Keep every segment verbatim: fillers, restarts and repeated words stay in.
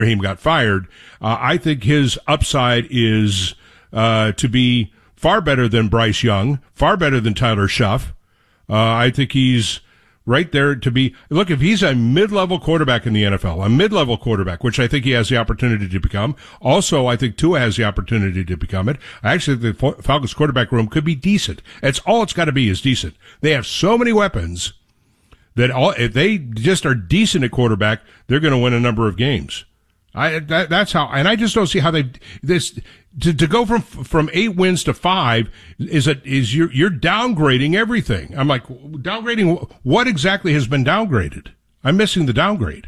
Raheem got fired. Uh, I think his upside is uh, to be far better than Bryce Young, far better than Tyler Shuff. Uh, I think he's right there to be, look, if he's a mid-level quarterback in the N F L, a mid-level quarterback, which I think he has the opportunity to become. Also, I think Tua has the opportunity to become it. I actually think the Falcons quarterback room could be decent. It's all it's got to be is decent. They have so many weapons that all, if they just are decent at quarterback, they're going to win a number of games. I, that, that's how, and I just don't see how they, this, to, to go from, from eight wins to five is a, is you're, you're downgrading everything. I'm like, downgrading, what exactly has been downgraded? I'm missing the downgrade.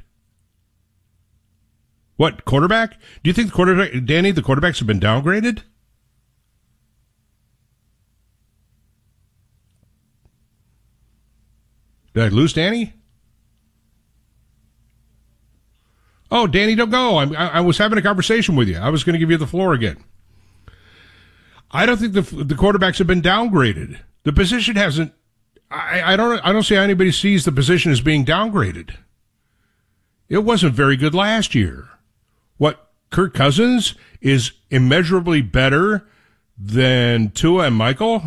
What, quarterback? Do you think the quarterback, Danny, the quarterbacks have been downgraded? Did I lose Danny? Oh, Danny, don't go. I'm, I, I was having a conversation with you. I was going to give you the floor again. I don't think the the quarterbacks have been downgraded. The position hasn't. I, I don't. I don't see how anybody sees the position as being downgraded. It wasn't very good last year. What, Kirk Cousins is immeasurably better than Tua and Michael?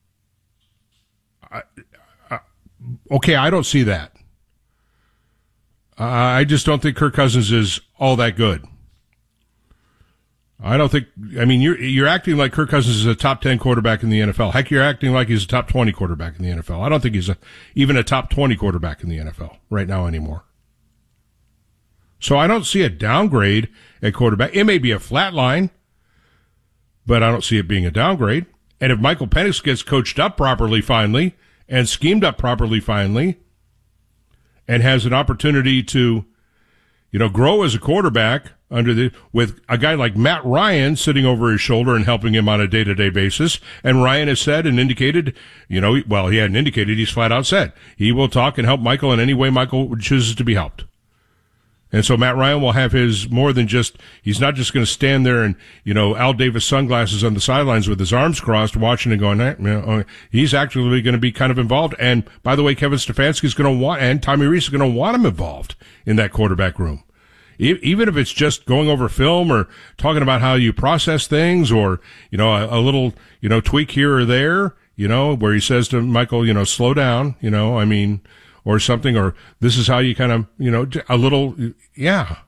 I, I, okay, I don't see that. Uh, I just don't think Kirk Cousins is all that good. I don't think, I mean, you're, you're acting like Kirk Cousins is a top ten quarterback in the N F L. Heck, you're acting like he's a top twenty quarterback in the N F L. I don't think he's a, even a top twenty quarterback in the N F L right now anymore. So I don't see a downgrade at quarterback. It may be a flat line, but I don't see it being a downgrade. And if Michael Penix gets coached up properly finally and schemed up properly finally and has an opportunity to, you know, grow as a quarterback under the, with a guy like Matt Ryan sitting over his shoulder and helping him on a day-to-day basis. And Ryan has said and indicated, you know, well, he hadn't indicated, he's flat out said he will talk and help Michael in any way Michael chooses to be helped. And so Matt Ryan will have his more than just, he's not just going to stand there and, you know, Al Davis sunglasses on the sidelines with his arms crossed watching and going, eh, you know, he's actually going to be kind of involved. And by the way, Kevin Stefanski is going to want, and Tommy Rees is going to want him involved in that quarterback room. Even if it's just going over film or talking about how you process things or, you know, a, a little, you know, tweak here or there, you know, where he says to Michael, you know, slow down, you know, I mean, or something, or this is how you kind of, you know, a little, yeah.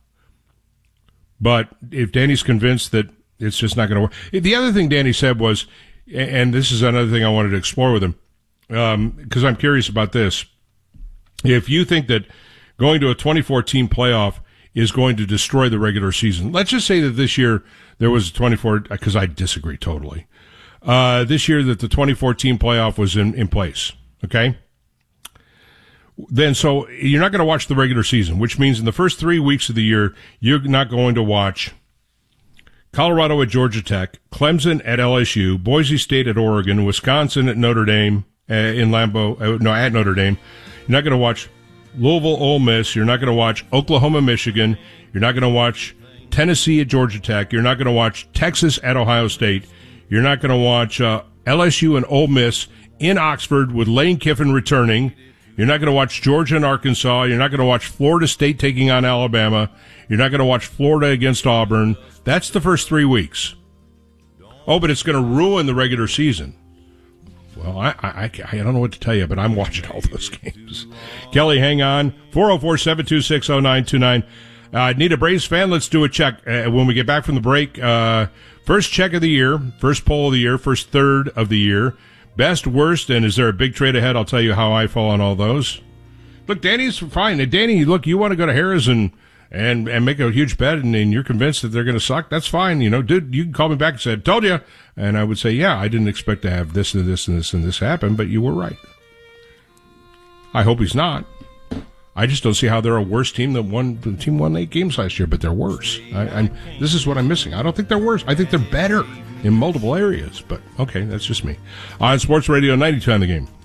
But if Danny's convinced that it's just not going to work. The other thing Danny said was, and this is another thing I wanted to explore with him, um, because I'm curious about this. If you think that going to a twenty-four team playoff is going to destroy the regular season. Let's just say that this year there was a twenty-four, because I disagree totally. Uh, this year that the twenty-four team playoff was in, in place, okay? Then so you're not going to watch the regular season, which means in the first three weeks of the year, you're not going to watch Colorado at Georgia Tech, Clemson at L S U, Boise State at Oregon, Wisconsin at Notre Dame, uh, in Lambeau, uh, no, at Notre Dame. You're not going to watch Louisville, Ole Miss. You're not going to watch Oklahoma, Michigan. You're not going to watch Tennessee at Georgia Tech. You're not going to watch Texas at Ohio State. You're not going to watch uh, L S U and Ole Miss in Oxford with Lane Kiffin returning. You're not going to watch Georgia and Arkansas. You're not going to watch Florida State taking on Alabama. You're not going to watch Florida against Auburn. That's the first three weeks. Oh, but it's going to ruin the regular season. Well, I, I, I don't know what to tell you, but I'm watching all those games. Kelly, hang on. four oh four, seven two six, oh nine two nine. Uh, need a Braves fan? Let's do a check. Uh, when we get back from the break, uh, first check of the year, first poll of the year, first third of the year, best, worst, and is there a big trade ahead? I'll tell you how I fall on all those. Look, Danny's fine. Danny, look, you want to go to Harris and and and make a huge bet, and, and you're convinced that they're going to suck, that's fine. You know, dude, you can call me back and say, told you. And I would say, yeah, I didn't expect to have this and this and this and this happen, but you were right. I hope he's not. I just don't see how they're a worse team than one. The team won eight games last year, but they're worse. I, I'm, this is what I'm missing. I don't think they're worse. I think they're better in multiple areas, but okay, that's just me. On Sports Radio ninety-two on the Game.